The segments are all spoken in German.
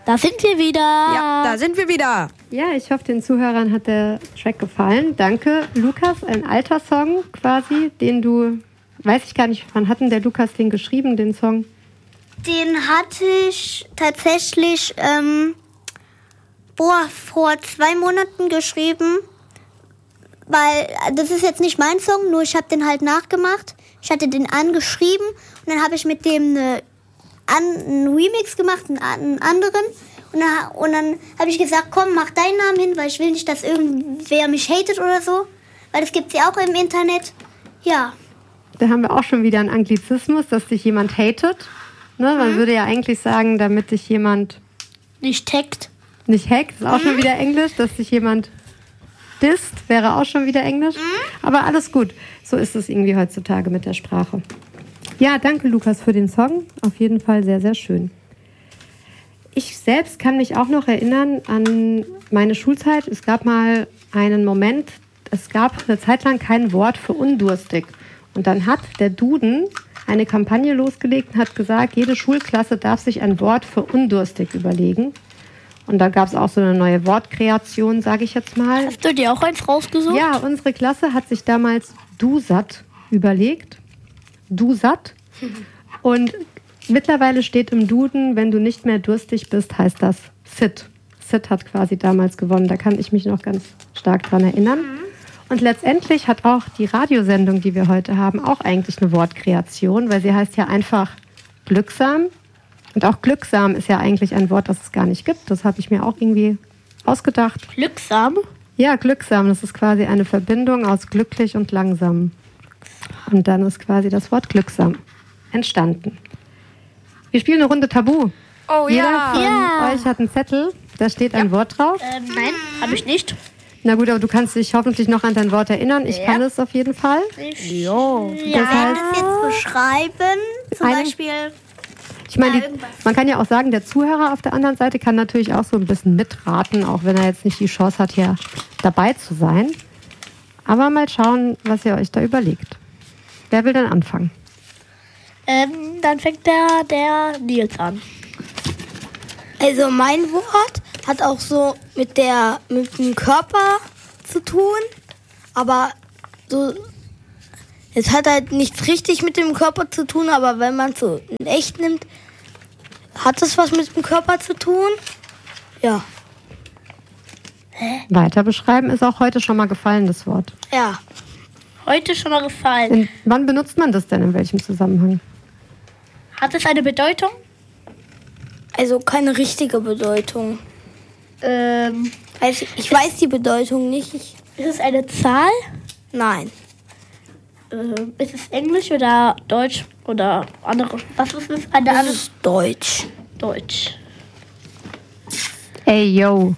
Da sind wir wieder. Ja, da sind wir wieder. Ja, ich hoffe, den Zuhörern hat der Track gefallen. Danke, Lukas. Ein alter Song quasi, den du, weiß ich gar nicht, wann hat denn der Lukas den geschrieben, den Song? Den hatte ich tatsächlich vor 2 Monaten geschrieben. Weil, das ist jetzt nicht mein Song, nur ich habe den halt nachgemacht. Ich hatte den angeschrieben und dann habe ich mit dem einen Remix gemacht, einen anderen. Und dann habe ich gesagt, komm, mach deinen Namen hin, weil ich will nicht, dass irgendwer mich hatet oder so. Weil das gibt's ja auch im Internet. Ja. Da haben wir auch schon wieder einen Anglizismus, dass dich jemand hatet. Ne? Man würde ja eigentlich sagen, damit dich jemand Nicht hackt. nicht hackt, ist auch schon wieder Englisch, dass dich jemand disst, wäre auch schon wieder Englisch. Aber alles gut. So ist es irgendwie heutzutage mit der Sprache. Ja, danke Lukas für den Song. Auf jeden Fall sehr, sehr schön. Ich selbst kann mich auch noch erinnern an meine Schulzeit. Es gab mal einen Moment, es gab eine Zeit lang kein Wort für undurstig. Und dann hat der Duden eine Kampagne losgelegt und hat gesagt, jede Schulklasse darf sich ein Wort für undurstig überlegen. Und da gab es auch so eine neue Wortkreation, sage ich jetzt mal. Hast du dir auch eins rausgesucht? Ja, unsere Klasse hat sich damals Dusat überlegt. Dusat. Und mittlerweile steht im Duden, wenn du nicht mehr durstig bist, heißt das Sit. Sit hat quasi damals gewonnen. Da kann ich mich noch ganz stark dran erinnern. Und letztendlich hat auch die Radiosendung, die wir heute haben, auch eigentlich eine Wortkreation, weil sie heißt ja einfach glücksam. Und auch glücksam ist ja eigentlich ein Wort, das es gar nicht gibt. Das habe ich mir auch irgendwie ausgedacht. Glücksam? Ja, glücksam. Das ist quasi eine Verbindung aus glücklich und langsam. Und dann ist quasi das Wort glücksam entstanden. Wir spielen eine Runde Tabu. Oh Jeder von euch hat einen Zettel, da steht ein Wort drauf. Nein, habe ich nicht. Na gut, aber du kannst dich hoffentlich noch an dein Wort erinnern. Ich kann es auf jeden Fall. Jo. Das heißt, Das jetzt beschreiben, zum Eine- Beispiel. ich meine, irgendwas. man kann ja auch sagen, der Zuhörer auf der anderen Seite kann natürlich auch so ein bisschen mitraten, auch wenn er jetzt nicht die Chance hat, hier dabei zu sein. Aber mal schauen, was ihr euch da überlegt. Wer will denn anfangen? Dann fängt der Nils an. Also mein Wort hat auch so mit dem Körper zu tun, aber so, es hat halt nichts richtig mit dem Körper zu tun, aber wenn man es so in echt nimmt, hat es was mit dem Körper zu tun. Ja, Weiter beschreiben ist auch heute schon mal gefallen, das Wort. ja. Heute schon mal gefallen. Wann benutzt man das denn, in welchem Zusammenhang? Hat es eine Bedeutung? Also keine richtige Bedeutung. Ich weiß die Bedeutung nicht. Ist es eine Zahl? Nein. Ist es Englisch oder Deutsch oder andere? Was ist es? Eine Das andere ist Deutsch. Deutsch. Ey, yo.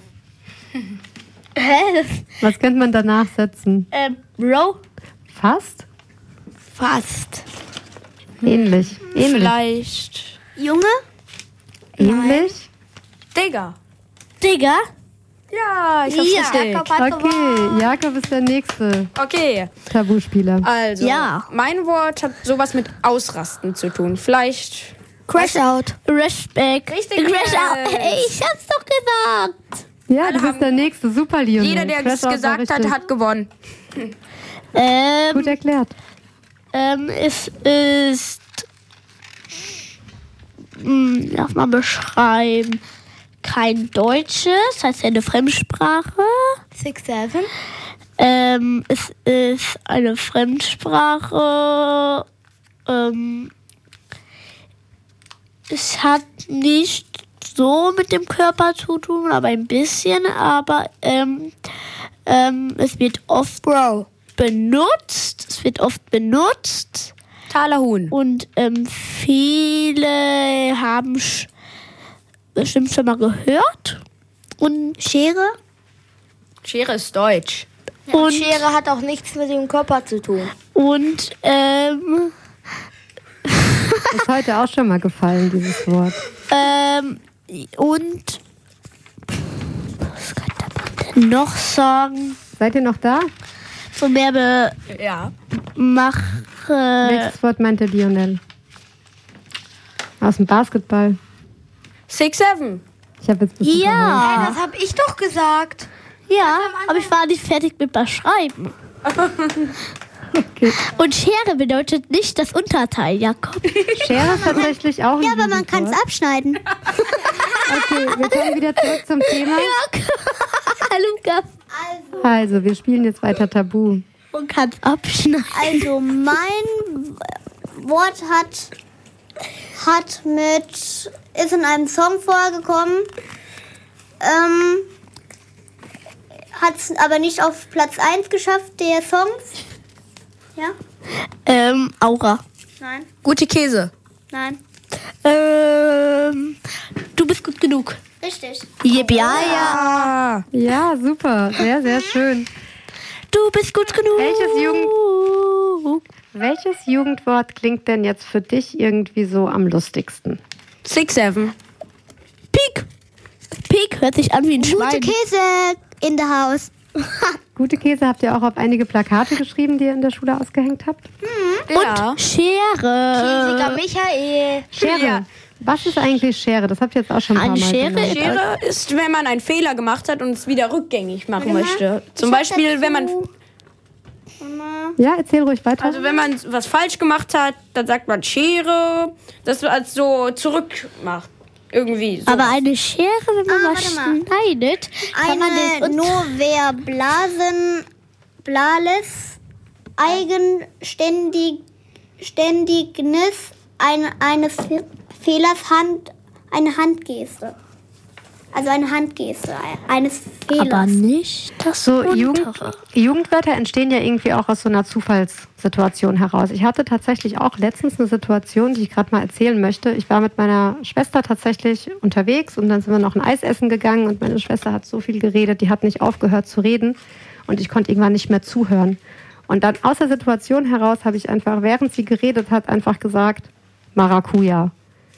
Hä? Was könnte man danach setzen? Bro? Fast? Fast. Ähnlich. Ähnlich. Vielleicht. Junge? Ähnlich? Digga. Digga? Ja, ich hab's richtig. Okay, Jakob ist der nächste Okay, Tabuspieler. also, Ja. mein Wort hat sowas mit Ausrasten zu tun. Vielleicht. Crash out. Respekt. Richtig. Crash out. Ey, ich hab's doch gesagt. Ja, du bist der nächste. Super, Lionel. Jeder, der Crash es Out war gesagt hat, richtig. hat gewonnen. Gut erklärt. Es ist. Lass mal beschreiben. Kein Deutsches, heißt eine Fremdsprache. 6-7. Es ist eine Fremdsprache. Es hat nicht so mit dem Körper zu tun, aber ein bisschen. Aber es wird oft benutzt. Es wird oft benutzt. Talerhuhn. Und viele haben bestimmt schon mal gehört. Und Schere? Schere ist Deutsch. Und- Schere hat auch nichts mit dem Körper zu tun. Und Ist heute auch schon mal gefallen, dieses Wort. und was könnte man denn noch sagen? Seid ihr noch da? So mehr Ja. Welches Wort meinte Lionel? Aus dem Basketball. 6-7. Ich habe jetzt ein bisschen Ja. Das habe ich doch gesagt. Ja, aber ich war nicht fertig mit Beschreiben. Okay. Und Schere bedeutet nicht das Unterteil, Jakob. Schere ist tatsächlich auch ein Ja, aber man kann es Jugendwort. abschneiden. Okay, wir kommen wieder zurück zum Thema. Lukas. Also, wir spielen jetzt weiter Tabu. Und kann's abschneiden. Also mein Wort ist in einem Song vorgekommen, hat es aber nicht auf Platz 1 geschafft, der Songs. Ja? Aura. Nein, Gute Käse. nein. Du bist gut genug. Richtig. Yep, ja. Ja, super. Sehr, sehr schön. Du bist gut genug. Welches Jugendwort klingt denn jetzt für dich irgendwie so am lustigsten? 6-7. Peak. Peak hört sich an wie ein Gute Schwein. Käse in the house. Gute Käse habt ihr auch auf einige Plakate geschrieben, die ihr in der Schule ausgehängt habt? Ja. Schere. Michael. Schere. Ja. Was ist eigentlich Schere? Das habt ihr jetzt auch schon ein paar Eine Mal Schere genannt. Schere ist, wenn man einen Fehler gemacht hat und es wieder rückgängig machen möchte. Zum Beispiel, wenn man, Ja, erzähl ruhig weiter. also wenn man was falsch gemacht hat, dann sagt man Schere, das als so zurückmacht. Irgendwie so. Aber eine Schere, wenn man was warte mal. schneidet, kann man das Eine nur wer Blales Eigenständignis eines Fehlers eine Handgeste. Also eine Handgeste eines Fehlers. aber nicht das So, Untere. Jugendwörter entstehen ja irgendwie auch aus so einer Zufallssituation heraus. Ich hatte tatsächlich auch letztens eine Situation, die ich gerade mal erzählen möchte. Ich war mit meiner Schwester tatsächlich unterwegs und dann sind wir noch ein Eis essen gegangen und meine Schwester hat so viel geredet, die hat nicht aufgehört zu reden und ich konnte irgendwann nicht mehr zuhören. Und dann aus der Situation heraus habe ich einfach, während sie geredet hat, einfach gesagt, Maracuja.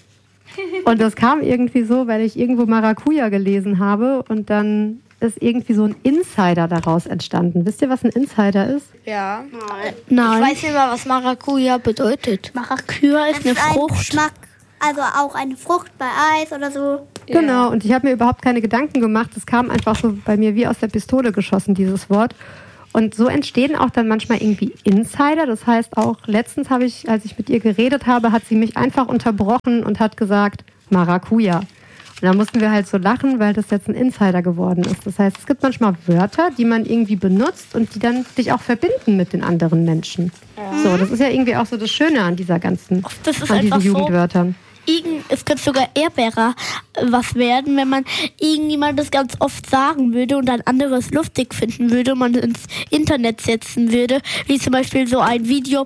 Und das kam irgendwie so, weil ich irgendwo Maracuja gelesen habe und dann ist irgendwie so ein Insider daraus entstanden. Wisst ihr, was ein Insider ist? Ja. Nein. Ich weiß nicht mal, was Maracuja bedeutet. Maracuja ist eine ein Frucht. Geschmack, also auch eine Frucht bei Eis oder so. Genau, und ich habe mir überhaupt keine Gedanken gemacht. Es kam einfach so bei mir wie aus der Pistole geschossen, dieses Wort. Und so entstehen auch dann manchmal irgendwie Insider. Das heißt auch, letztens habe ich, als ich mit ihr geredet habe, hat sie mich einfach unterbrochen und hat gesagt, Maracuja. Und da mussten wir halt so lachen, weil das jetzt ein Insider geworden ist. Das heißt, es gibt manchmal Wörter, die man irgendwie benutzt und die dann dich auch verbinden mit den anderen Menschen. So, das ist ja irgendwie auch so das Schöne an dieser ganzen, Das ist an diesen einfach so. Jugendwörtern. Es könnte sogar Erdbeere was werden, wenn man irgendjemand das ganz oft sagen würde und ein anderes lustig finden würde und man ins Internet setzen würde. Wie zum Beispiel so ein Video,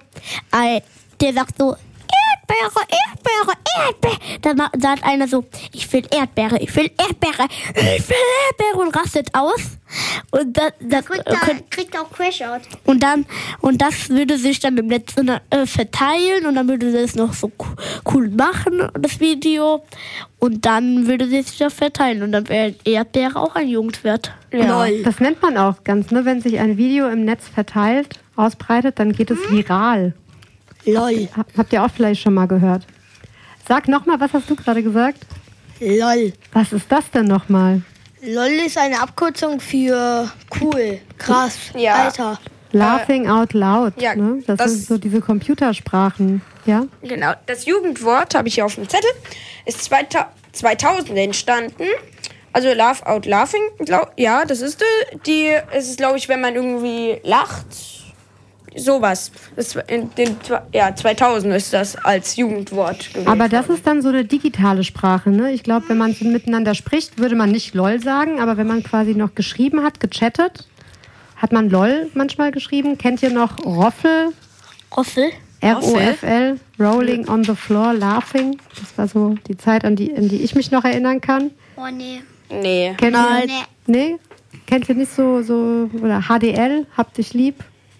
der sagt so, Erdbeere, Erdbeere, Erdbeere. Dann sagt einer so, ich will Erdbeere, ich will Erdbeere, ich will Erdbeere und rastet aus. Und Kriegt auch Crash-Out. und das würde sich dann im Netz verteilen und dann würde das noch so cool machen, das Video. Und dann würde sich das verteilen und dann wäre Erdbeere auch ein Jugendwort. Ja. Das nennt man auch ganz, ne? Wenn sich ein Video im Netz verteilt, ausbreitet, dann geht es viral. LOL. Habt ihr auch vielleicht schon mal gehört. Sag nochmal, was hast du gerade gesagt? LOL. Was ist das denn nochmal? LOL ist eine Abkürzung für cool, krass, Ja. Alter. Laughing out loud. ja, Ne? Das sind so diese Computersprachen. Ja? Genau. Das Jugendwort habe ich hier auf dem Zettel. Ist 2000 entstanden. Also Laugh out laughing. Ja, das ist es ist, glaube ich, wenn man irgendwie lacht. Sowas. Das in den 2000 ist das als Jugendwort gewählt. Aber das ist dann so eine digitale Sprache. Ne? Ich glaube, wenn man so miteinander spricht, würde man nicht LOL sagen. Aber wenn man quasi noch geschrieben hat, gechattet, hat man LOL manchmal geschrieben. Kennt ihr noch Roffel? Roffel? R-O-F-L, Rolling on the Floor, Laughing. Das war so die Zeit, an die ich mich noch erinnern kann. Oh nee. Nee. Kennt Nein. ihr? Nee? Kennt ihr nicht so oder HDL, hab dich lieb?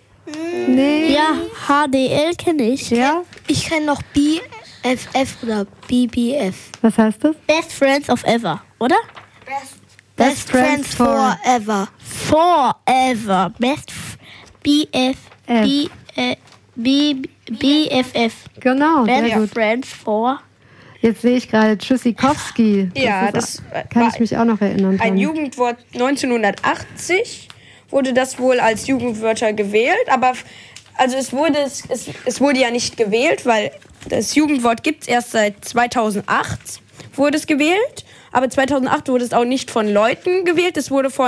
Nee. Ja, HDL kenne ich. Ja? Ich kenne noch BFF oder BBF. Was heißt das? Best Friends of Ever, oder? Best Friends Forever. Forever. BFF. Genau, sehr Best gut. Friends for. Jetzt sehe ich gerade Tschüssikowski. Ja, das das kann war ich mich auch noch erinnern. ein dran. Jugendwort 1980 wurde das wohl als Jugendwörter gewählt, aber also es wurde ja nicht gewählt, weil das Jugendwort gibt es erst seit 2008, wurde es gewählt, aber 2008 wurde es auch nicht von Leuten gewählt, es wurde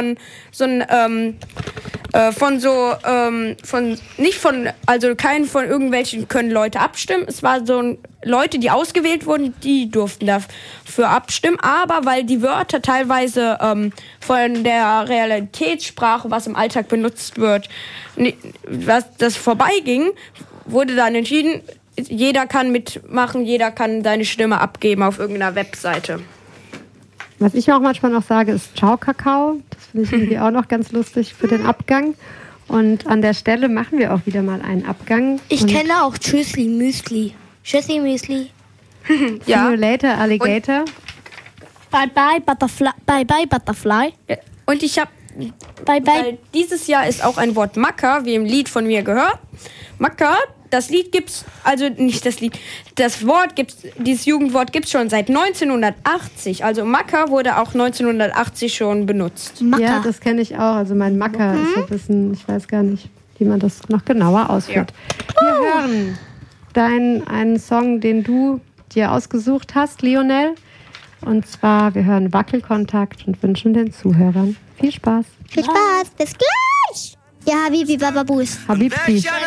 keinen von irgendwelchen können Leute abstimmen. Es war Leute, die ausgewählt wurden, die durften dafür abstimmen. Aber weil die Wörter teilweise von der Realitätssprache, was im Alltag benutzt wird, was das vorbeiging, wurde dann entschieden, jeder kann mitmachen, jeder kann seine Stimme abgeben auf irgendeiner Webseite. Was ich auch manchmal noch sage, ist Ciao Kakao. Das finde ich irgendwie auch noch ganz lustig für den Abgang. Und an der Stelle machen wir auch wieder mal einen Abgang. Ich kenne auch Tschüssli Müsli. Tschüssi Müsli. See you later, Alligator. Bye bye Butterfly. Bye bye Butterfly. Und ich habe, Bye bye. weil dieses Jahr ist auch ein Wort Macker, wie im Lied von mir gehört. Macker, das Lied gibt's, also nicht das Lied, das Wort gibt's, dieses Jugendwort gibt's schon seit 1980. Also Macker wurde auch 1980 schon benutzt. Macker. Ja, das kenne ich auch. Also mein Macker ist ein bisschen, ich weiß gar nicht, wie man das noch genauer ausführt. Wir hören einen Song, den du dir ausgesucht hast, Lionel. Und zwar, wir hören Wackelkontakt und wünschen den Zuhörern viel Spaß. Viel Spaß, bis gleich. Ja, Habibi Bababus. Habibti.